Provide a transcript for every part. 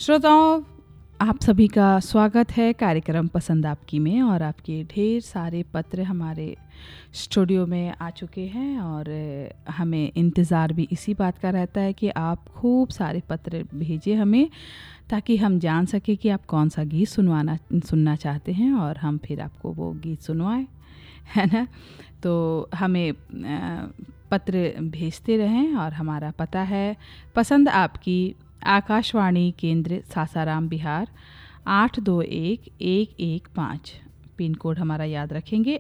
श्रोताओं, आप सभी का स्वागत है कार्यक्रम पसंद आपकी में। और आपके ढेर सारे पत्र हमारे स्टूडियो में आ चुके हैं और हमें इंतज़ार भी इसी बात का रहता है कि आप खूब सारे पत्र भेजें हमें, ताकि हम जान सकें कि आप कौन सा गीत सुनना चाहते हैं और हम फिर आपको वो गीत सुनवाएं, है ना। तो हमें पत्र भेजते रहें और हमारा पता है पसंद आपकी, आकाशवाणी केंद्र सासाराम बिहार 821115। पिन कोड हमारा याद रखेंगे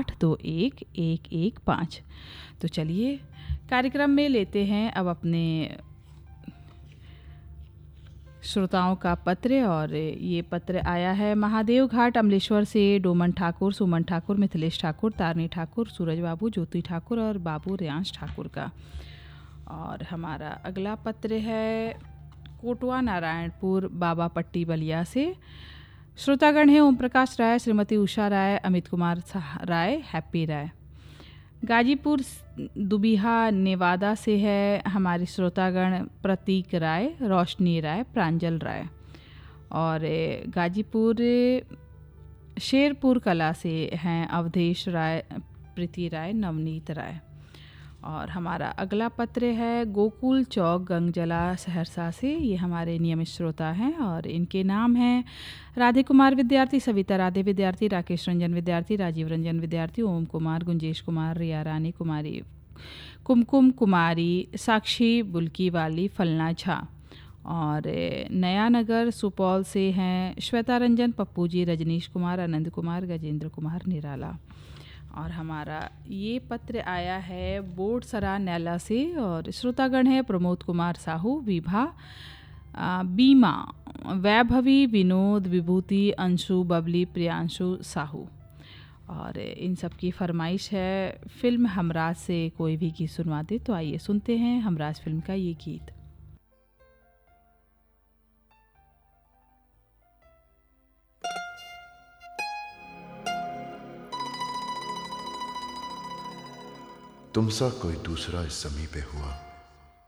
821115। तो चलिए कार्यक्रम में लेते हैं अब अपने श्रोताओं का पत्र। और ये पत्र आया है महादेव घाट अमलेश्वर से डोमन ठाकुर, सुमन ठाकुर, मिथिलेश ठाकुर, तारनी ठाकुर, सूरज बाबू, ज्योति ठाकुर और बाबू रियांश ठाकुर का। और हमारा अगला पत्र है कोटवा नारायणपुर बाबा पट्टी बलिया से। श्रोतागण हैं ओम प्रकाश राय, श्रीमती उषा राय, अमित कुमार राय, हैप्पी राय। गाजीपुर दुबिहा नेवादा से है हमारी श्रोतागण प्रतीक राय, रोशनी राय, प्रांजल राय। और गाजीपुर शेरपुर कला से हैं अवधेश राय, प्रीति राय, नवनीत राय। और हमारा अगला पत्र है गोकुल चौक गंगजला सहरसा से। ये हमारे नियमित श्रोता हैं और इनके नाम हैं राधे कुमार विद्यार्थी, सविता राधे विद्यार्थी, राकेश रंजन विद्यार्थी, राजीव रंजन विद्यार्थी, ओम कुमार, गुंजेश कुमार, रिया रानी कुमारी, कुमकुम कुमारी, साक्षी बुल्की वाली, फलना झा। और नया नगर सुपौल से हैं श्वेता रंजन, पप्पू जी, रजनीश कुमार, आनंद कुमार, गजेंद्र कुमार निराला। और हमारा ये पत्र आया है बोडसरा नैला से और श्रोतागण है प्रमोद कुमार साहू, विभा, बीमा, वैभवी, विनोद, विभूति, अंशु, बबली, प्रियांशु साहू। और इन सब की फरमाइश है फिल्म हमराज से कोई भी गीत सुनवा दे। तो आइए सुनते हैं हमराज फिल्म का ये गीत। तुमसा कोई दूसरा इस ज़मीं पे हुआ